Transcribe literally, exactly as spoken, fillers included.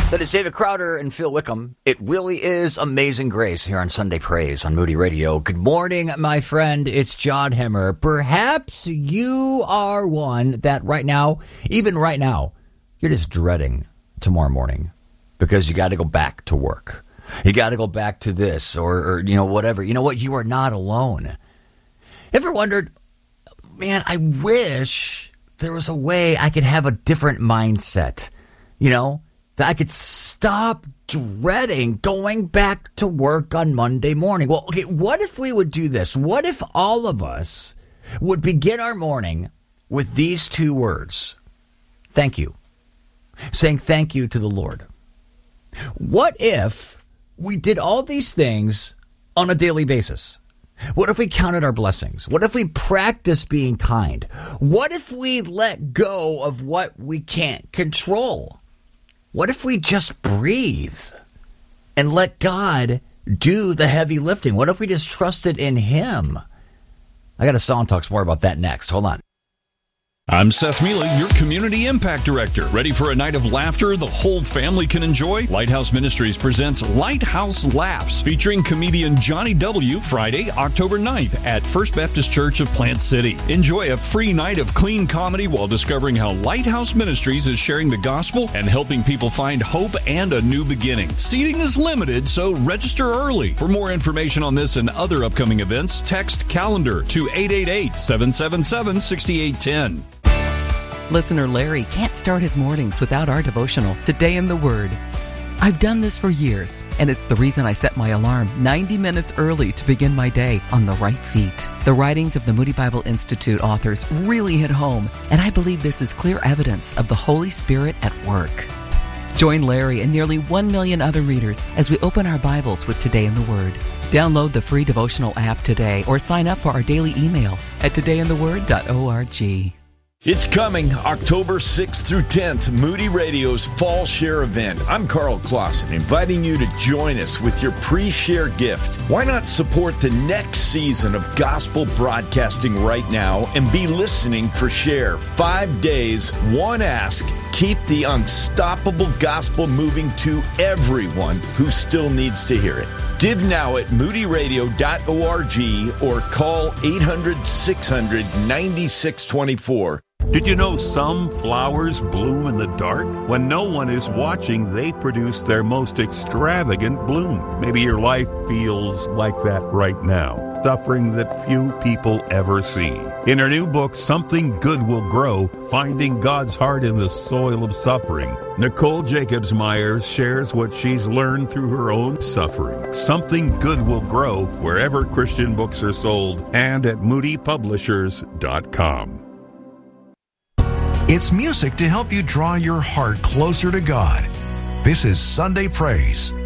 That is David Crowder and Phil Wickham. It really is Amazing Grace here on Sunday Praise on Moody Radio. Good morning, my friend. It's John Hemmer. Perhaps you are one that right now, even right now, you're just dreading tomorrow morning because you got to go back to work. You got to go back to this or, or, you know, whatever. You know what? You are not alone. Ever wondered, man, I wish there was a way I could have a different mindset, you know? That I could stop dreading going back to work on Monday morning. Well, okay, what if we would do this? What if all of us would begin our morning with these two words? Thank you. Saying thank you to the Lord. What if we did all these things on a daily basis? What if we counted our blessings? What if we practiced being kind? What if we let go of what we can't control? What if we just breathe and let God do the heavy lifting? What if we just trusted in Him? I got a song talks more about that next. Hold on. I'm Seth Mealy, your Community Impact Director. Ready for a night of laughter the whole family can enjoy? Lighthouse Ministries presents Lighthouse Laughs, featuring comedian Johnny W. Friday, October ninth at First Baptist Church of Plant City. Enjoy a free night of clean comedy while discovering how Lighthouse Ministries is sharing the gospel and helping people find hope and a new beginning. Seating is limited, so register early. For more information on this and other upcoming events, text CALENDAR to eight eight eight, seven seven seven, six eight one zero. Listener Larry can't start his mornings without our devotional, Today in the Word. I've done this for years, and it's the reason I set my alarm ninety minutes early to begin my day on the right feet. The writings of the Moody Bible Institute authors really hit home, and I believe this is clear evidence of the Holy Spirit at work. Join Larry and nearly one million other readers as we open our Bibles with Today in the Word. Download the free devotional app today or sign up for our daily email at today in the word dot org. It's coming October sixth through tenth, Moody Radio's Fall Share event. I'm Carl Clausen, inviting you to join us with your pre-share gift. Why not support the next season of gospel broadcasting right now and be listening for Share? Five days, one ask, keep the unstoppable gospel moving to everyone who still needs to hear it. Give now at moody radio dot org or call eight hundred, six hundred, ninety-six twenty-four. Did you know some flowers bloom in the dark? When no one is watching, they produce their most extravagant bloom. Maybe your life feels like that right now, suffering that few people ever see. In her new book, Something Good Will Grow, Finding God's Heart in the Soil of Suffering, Nicole Jacobs Myers shares what she's learned through her own suffering. Something Good Will Grow wherever Christian books are sold and at moody publishers dot com. It's music to help you draw your heart closer to God. This is Sunday Praise